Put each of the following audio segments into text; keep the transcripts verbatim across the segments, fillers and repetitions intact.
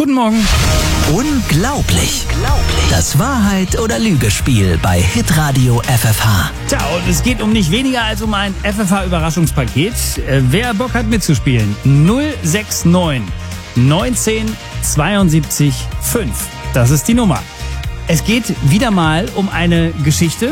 Guten Morgen. Unglaublich. Das Wahrheit- oder Lügespiel bei Hitradio F F H. Tja, und es geht um nicht weniger als um ein F F H-Überraschungspaket. Äh, wer Bock hat mitzuspielen? null sechs neun neunzehn zweiundsiebzig fünf. Das ist die Nummer. Es geht wieder mal um eine Geschichte,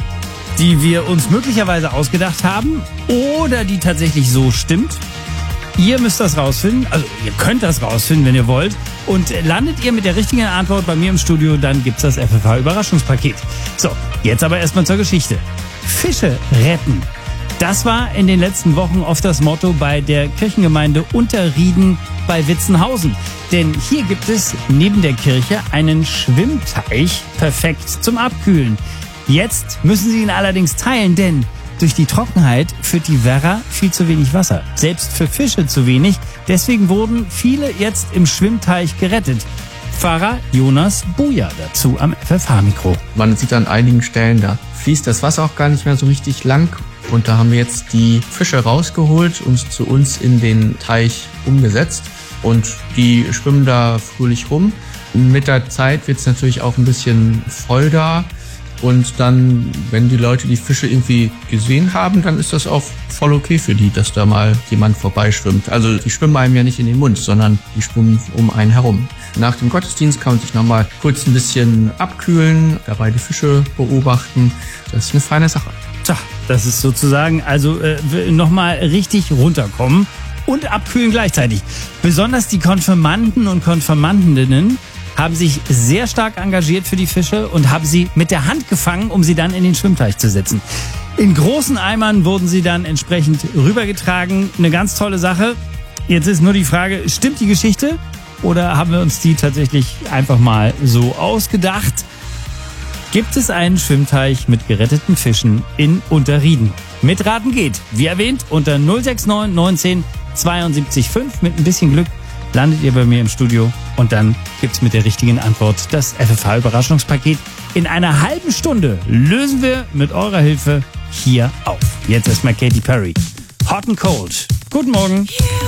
die wir uns möglicherweise ausgedacht haben oder die tatsächlich so stimmt. Ihr müsst das rausfinden, also ihr könnt das rausfinden, wenn ihr wollt. Und landet ihr mit der richtigen Antwort bei mir im Studio, dann gibt's das F F H-Überraschungspaket. So, jetzt aber erstmal zur Geschichte. Fische retten. Das war in den letzten Wochen oft das Motto bei der Kirchengemeinde Unterrieden bei Witzenhausen. Denn hier gibt es neben der Kirche einen Schwimmteich, perfekt zum Abkühlen. Jetzt müssen sie ihn allerdings teilen, denn durch die Trockenheit führt die Werra viel zu wenig Wasser. Selbst für Fische zu wenig. Deswegen wurden viele jetzt im Schwimmteich gerettet. Pfarrer Jonas Buja dazu am F F H-Mikro. Man sieht an einigen Stellen, da fließt das Wasser auch gar nicht mehr so richtig lang. Und da haben wir jetzt die Fische rausgeholt und zu uns in den Teich umgesetzt. Und die schwimmen da fröhlich rum. Mit der Zeit wird es natürlich auch ein bisschen voll da. Und dann, wenn die Leute die Fische irgendwie gesehen haben, dann ist das auch voll okay für die, dass da mal jemand vorbeischwimmt. Also die schwimmen einem ja nicht in den Mund, sondern die schwimmen um einen herum. Nach dem Gottesdienst kann man sich nochmal kurz ein bisschen abkühlen, dabei die Fische beobachten. Das ist eine feine Sache. Tja, das ist sozusagen, also äh, nochmal richtig runterkommen und abkühlen gleichzeitig. Besonders die Konfirmanden und Konfirmandinnen haben sich sehr stark engagiert für die Fische und haben sie mit der Hand gefangen, um sie dann in den Schwimmteich zu setzen. In großen Eimern wurden sie dann entsprechend rübergetragen. Eine ganz tolle Sache. Jetzt ist nur die Frage, stimmt die Geschichte oder haben wir uns die tatsächlich einfach mal so ausgedacht? Gibt es einen Schwimmteich mit geretteten Fischen in Unterrieden? Mitraten geht, wie erwähnt, unter null sechs neun neunzehn zweiundsiebzig fünf. Mit ein bisschen Glück landet ihr bei mir im Studio und dann gibt's mit der richtigen Antwort das F F H-Überraschungspaket. In einer halben Stunde lösen wir mit eurer Hilfe hier auf. Jetzt erstmal Katy Perry. Hot and Cold. Guten Morgen.